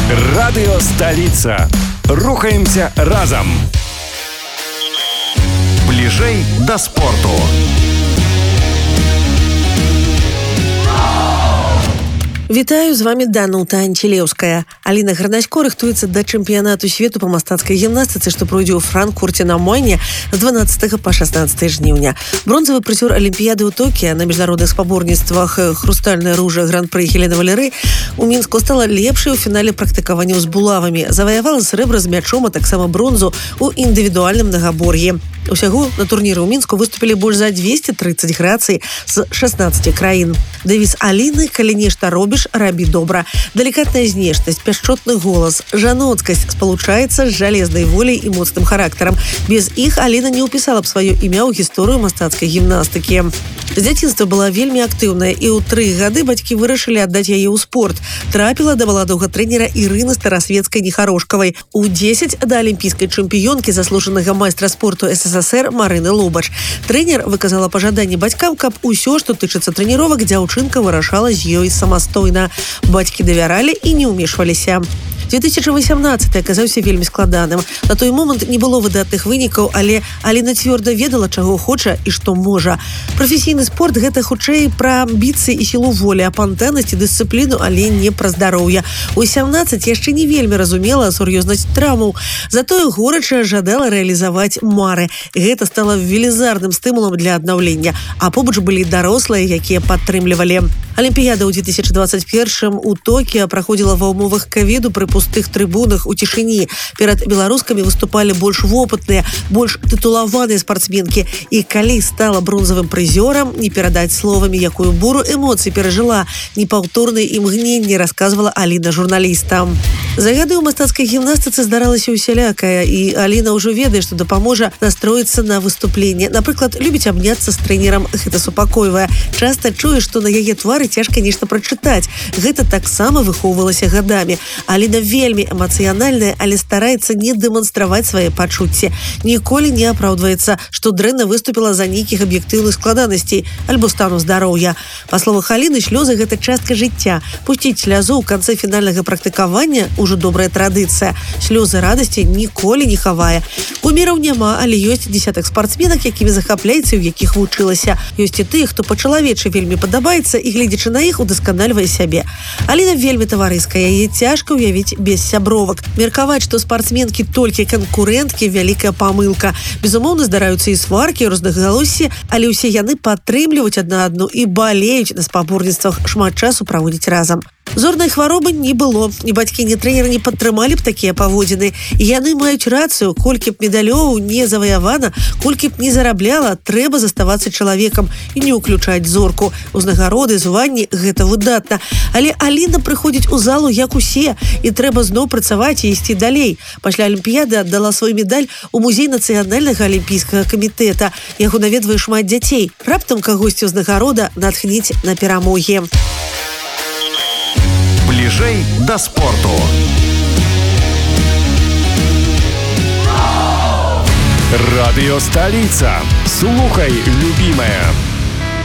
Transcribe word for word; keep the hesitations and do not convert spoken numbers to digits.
Радыё «Сталіца». Рухаемся разам. Бліжэй да спорту. Вітаю, з вами Данута Анчелеўская. Аліна Гарнасько рыхтуецца да чэмпіянату свету па мастацкай гімнастыцы, што пройдзе ў Франкфурце на Майне з дванаццатага па шаснаццатае жніўня. Бронзавы прызёр Алімпіяды ў Токіа на міжнародных спаборніцтвах «Хрустальная ружа» гран-пры Хелена Валеры у Мінску стала лепшай у фінале практыкаванняў з булавамі. Заваявала срэбра з мячом, а таксама бронзу ў індывідуальным нагабор'і. Усяго на турніры ў Мінску выступілі больш за дзвесце трыццаць грацый з шаснаццаці краін. Дэвіз Аліны «Калі нешта робіш, рабі добра». Далікатная знешнасць, пяшчотны голас, жаноцкасць спалучаецца з жалезнай воляй і моцным характарам. Без іх Аліна не ўпісала б сваё імя ў гісторыю мастацкай гімнастыкі. З дзяцінства была вельмі актыўная, і ў тры гады бацькі вырашылі аддаць яе ў спорт. Трапіла да маладога трэнера Ірыны Старасвецкай-Нехарошкавай. У дзесяць да алімпійскай чэмпіёнкі, заслужанага майстра спорту эс эс эс эр Марыны Лобач. Трэнер выказала пажаданне бацькам, каб усё, што тычыцца трэніровак, дзяўчынка вырашала з ёй самастойна. Бацькі давяралі і не ўмешваліся. две тысячи восемнадцатый аказаўся вельмі складаным. На той момант не было выдатных вынікаў, але Аліна цвёрда ведала, чаго хоча і што можа. Прафесійны спорт – гэта хутчэй пра амбіцыі і сілу волі, а пантэннасць і дысцыпліну, але не пра здароўе. У сямнаццаць яшчэ не вельмі разумела сур'ёзнасць траўмаў. Затое горача жадала рэалізаваць мары. Гэта стала велізарным стымулам для аднаўлення. А побач былі дарослыя, якія падтрымлівалі. Алімпіяда ў две тысячи двадцать первым у Токіа праходзіла ва ўмовах ковіду пры пустых трыбунах у цішыні. Перад беларускамі выступалі больш вопытныя, больш тытулаваныя спартсменкі. І калі стала бронзавым прызёрам, не перадаць словамі, якую буру эмоцый перажыла. Непаўторныя імгненні, расказвала Аліна журналістам. За гады ў мастацкай гімнастыцы здаралася усялякая, і Аліна ўжо ведае, што дапаможа настроіцца на выступленне. Напрыклад, любіць абняцца з трэнерам, гэта супакойвае. Часта чуе, што на яе твары цяжка нешта прачытаць. Гэта таксама выхоўвалася гадамі. Аліна вельмі эмацыянальная, але стараецца не дэманстраваць свае пачуцці. Ніколі не апраўдваецца, што дрэнна выступіла за нейкіх аб'ектыўных складанасцей альбо стану здароўя. Па словах Аліны, слёзы – гэта частка жыцця. Пусціць слязу ў канцы фінальнага практыкавання – ужо добрая традыцыя. Слёзы радасці ніколі не хавае. Куміраў няма, але ёсць десятак спартсменак, якімі захапляецца, у якіх вучылася. Ёсць і тых, хто па-чалавечы вельмі падабаецца і, гледзячы на іх, удасканальвае сябе. Аліна вельмі таварыская, яе цяжка ўявіць без сябровак. Меркаваць, што спартсменкі толькі канкурэнткі – вялікая памылка. Безумоўна, здараюцца і сваркі, і рознагалоссі, але ўсе яны падтрымліваюць адна адну і балеюць на спаборніцтвах, шмат часу праводзіць разам. Зорнай хваробы не было. Ні бацькі, ні трэнеры не падтрымалі б такія паводзіны. І яны маюць рацыю. Колькі б медалёў не заваявана, колькі б не зарабляла, трэба заставацца чалавекам і не ўключаць зорку. Узнагароды, званні – гэта выдатна. Але Аліна прыходзіць у залу, як усе, і трэба зноў працаваць і ісці далей. Пасля Алімпіяды аддала свой медаль у музей нацыянальнага алімпійскага камітэта. Яго наведвае шмат дзяцей. Раптам кагосьці ўзнагарода натхніць на перамогі. Бліжэй да спорту. Радыё «Сталіца». Слухай, любімая.